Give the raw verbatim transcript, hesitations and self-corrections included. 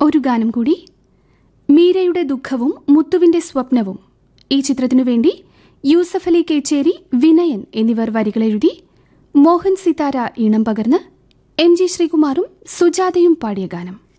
ഒരു ഗാനം കൂടി. മീരയുടെ ദുഃഖവും മുത്തുവിന്റെ സ്വപ്നവും ഈ ചിത്രത്തിനു വേണ്ടി യൂസഫ് അലി കേച്ചേരി, വിനയൻ എന്നിവർ വരികളെഴുതി മോഹൻ സിതാര ഈണം പകർന്ന് എം ജി ശ്രീകുമാറും സുജാതയും പാടിയ ഗാനം.